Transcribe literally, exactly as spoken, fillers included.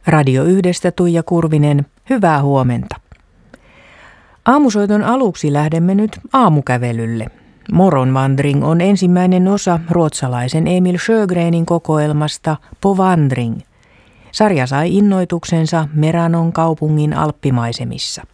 Radio Yhdestä Tuija Kurvinen, hyvää huomenta. Aamusoiton aluksi lähdemme nyt aamukävelylle. Morgonvandring on ensimmäinen osa ruotsalaisen Emil Sjögrenin kokoelmasta På vandring. Sarja sai innoituksensa Meranon kaupungin alppimaisemissa.